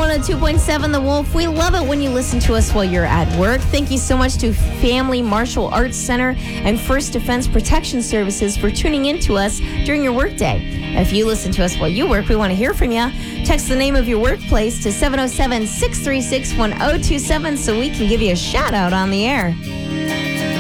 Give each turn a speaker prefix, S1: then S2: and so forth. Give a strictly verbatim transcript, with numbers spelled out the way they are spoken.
S1: one oh two point seven The Wolf. We love it when you listen to us while you're at work. Thank you so much to Family Martial Arts Center and First Defense Protection Services for tuning in to us during your workday. If you listen to us while you work, we want to hear from you. Text the name of your workplace to seven oh seven, six three six, one oh two seven so we can give you a shout out on the air.